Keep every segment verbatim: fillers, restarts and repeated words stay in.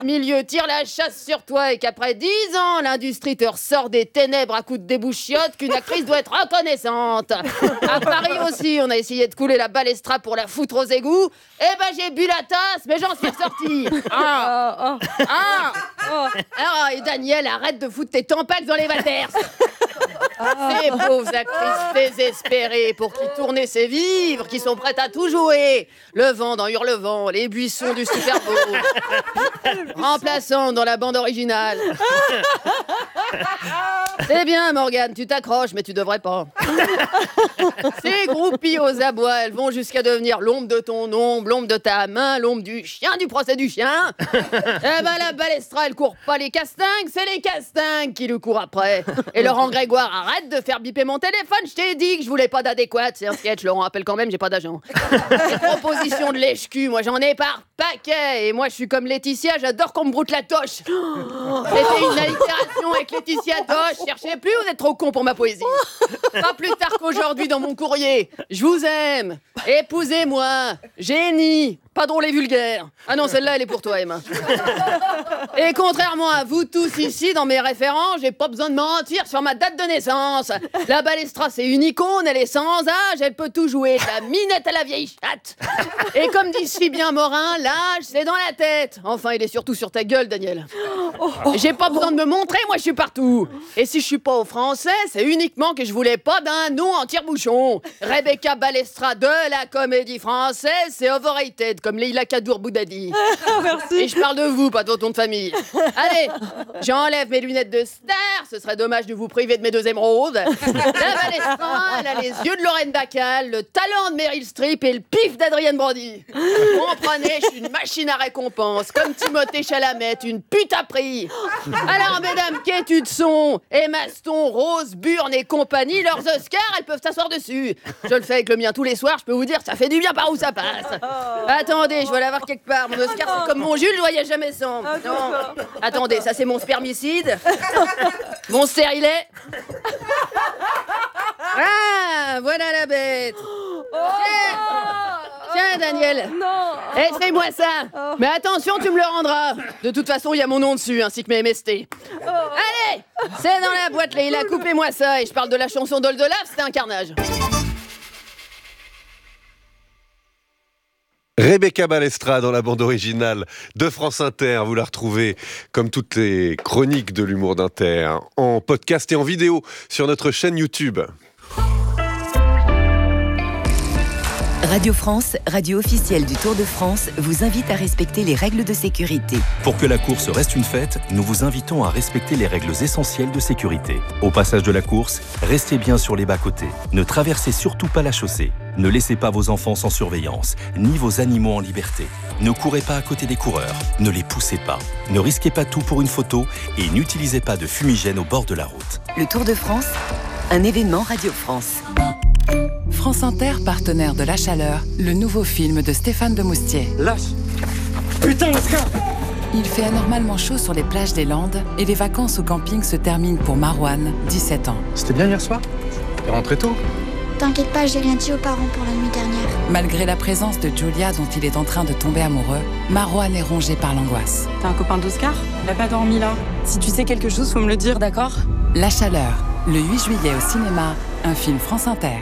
milieu tire la chasse sur toi et qu'après dix ans, l'industrie te ressort des ténèbres à coups de débouchiottes, qu'une actrice doit être reconnaissante. À Paris aussi, on a essayé de couler la balestra pour la foutre aux égouts. Eh ben, j'ai bu la tasse, mais j'en suis ressorti. Ah, ah, ah, et Daniel, arrête de foutre tes tampacs dans les valters. Ces pauvres actrices désespérées pour qui tourner c'est vivre, qui sont prêtes à tout jouer. Le vent dans Hurlevent, les buissons du Super Bowl. Remplaçant dans la bande originale. C'est bien, Morgane, tu t'accroches, mais tu devrais pas. Ces groupies aux abois, elles vont jusqu'à devenir l'ombre de ton ombre, l'ombre de ta main, l'ombre du chien du procès du chien. Eh ben, la balestra, elle court pas les castingues, c'est les castingues qui lui courent après. Et Laurent Grégoire, arrête de faire biper mon téléphone, je t'ai dit que je voulais pas d'adéquate. C'est un sketch, Laurent appelle quand même, j'ai pas d'agent. Les propositions de lèche-cul, moi j'en ai par paquet. Et moi je suis comme Laetitia, j'adore qu'on me broute la toche. C'était une allitération avec Laetitia Doche. Cherchez plus, vous êtes trop con pour ma poésie. Pas plus tard qu'aujourd'hui dans mon courrier. Je vous aime, épousez-moi, génie. Pas drôle et vulgaire. Ah non, celle-là, elle est pour toi, Emma. Et contrairement à vous tous ici, dans mes référents, j'ai pas besoin de mentir sur ma date de naissance. La balestra, c'est une icône, elle est sans âge, elle peut tout jouer, de la minette à la vieille chatte. Et comme dit si bien Morin, l'âge, c'est dans la tête. Enfin, il est surtout sur ta gueule, Daniel. J'ai pas besoin de me montrer, moi, je suis partout. Et si je suis pas au français, c'est uniquement que je voulais pas d'un nom en tire-bouchon. Rebecca Balestra de la comédie française, c'est overrated. Comme Leila Kadour Boudadi. Merci. Et je parle de vous, pas de votre nom de famille. Allez, j'enlève mes lunettes de star. Ce serait dommage de vous priver de mes deux émeraudes. La balestra, elle a les yeux de Lorraine Bacall, le talent de Meryl Streep et le pif d'Adrienne Brody. Comprenez, je suis une machine à récompense. Comme Timothée Chalamet, une pute à prix. Alors, mesdames, qu'études sont Emma Stone, Rose Byrne et compagnie, leurs Oscars, elles peuvent s'asseoir dessus. Je le fais avec le mien tous les soirs, je peux vous dire, ça fait du bien par où ça passe. Attendez, je vais l'avoir quelque part. Mon Oscar, c'est comme mon Jules, je voyage jamais sans. Non. Attendez, ça c'est mon spermicide. Mon stérilet. Ah, voilà la bête. Tiens, Tiens Daniel. Non. Essaye-moi ça. Mais attention, tu me le rendras. De toute façon, il y a mon nom dessus, ainsi que mes M S T. Allez, c'est dans la boîte, là. Il a coupé-moi ça. Et je parle de la chanson d'Oldelaf, c'était un carnage. Rebecca Balestra dans la bande originale de France Inter. Vous la retrouvez, comme toutes les chroniques de l'humour d'Inter, en podcast et en vidéo sur notre chaîne YouTube. Radio France, radio officielle du Tour de France, vous invite à respecter les règles de sécurité. Pour que la course reste une fête, nous vous invitons à respecter les règles essentielles de sécurité. Au passage de la course, restez bien sur les bas-côtés. Ne traversez surtout pas la chaussée. Ne laissez pas vos enfants sans surveillance, ni vos animaux en liberté. Ne courez pas à côté des coureurs, ne les poussez pas. Ne risquez pas tout pour une photo et n'utilisez pas de fumigène au bord de la route. Le Tour de France, un événement Radio France. France Inter, partenaire de La Chaleur, le nouveau film de Stéphane Demoustier. Lâche. Putain, Oscar. Il fait anormalement chaud sur les plages des Landes et les vacances au camping se terminent pour Marouane, dix-sept ans. C'était bien hier soir? T'es rentré tôt? T'inquiète pas, j'ai rien dit aux parents pour la nuit dernière. Malgré la présence de Julia dont il est en train de tomber amoureux, Marouane est rongé par l'angoisse. T'es un copain d'Oscar? Il a pas dormi là. Si tu sais quelque chose, faut me le dire, d'accord? La Chaleur, le huit juillet au cinéma, un film France Inter.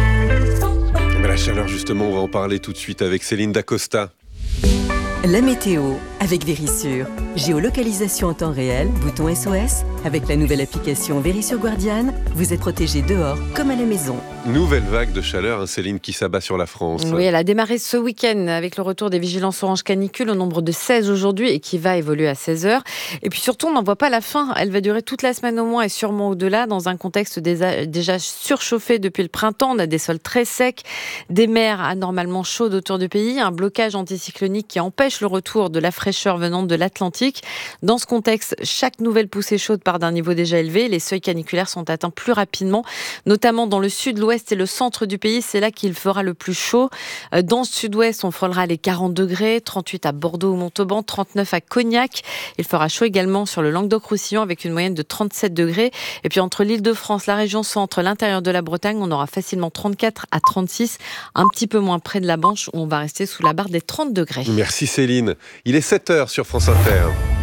Mais la chaleur, justement, on va en parler tout de suite avec Céline Dacosta. La météo, avec Vérissure. Géolocalisation en temps réel, bouton S O S. Avec la nouvelle application Vérissure Guardian, vous êtes protégé dehors comme à la maison. Nouvelle vague de chaleur, hein, Céline, qui s'abat sur la France. Oui, elle a démarré ce week-end avec le retour des vigilances orange canicule au nombre de seize aujourd'hui et qui va évoluer à seize heures. Et puis surtout, on n'en voit pas la fin. Elle va durer toute la semaine au moins et sûrement au-delà dans un contexte déjà surchauffé depuis le printemps. On a des sols très secs, des mers anormalement chaudes autour du pays, un blocage anticyclonique qui empêche le retour de la fraîcheur venant de l'Atlantique. Dans ce contexte, chaque nouvelle poussée chaude part d'un niveau déjà élevé. Les seuils caniculaires sont atteints plus rapidement, notamment dans le sud, l'ouest et le centre du pays. C'est là qu'il fera le plus chaud. Dans le sud-ouest, on frôlera les quarante degrés, trente-huit à Bordeaux ou Montauban, trente-neuf à Cognac. Il fera chaud également sur le Languedoc-Roussillon avec une moyenne de trente-sept degrés. Et puis entre l'Île-de-France, la région centre, l'intérieur de la Bretagne, on aura facilement trente-quatre à trente-six, un petit peu moins près de la Manche où on va rester sous la barre des trente degrés. Merci Céline. Il est sept heures sur France Inter.